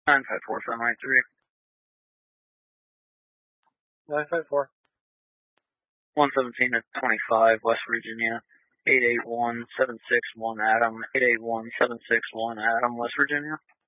954, Fahrenheit 3. 954. 117 at 25, West Virginia. 881-761 Adam. 881-761 Adam, West Virginia.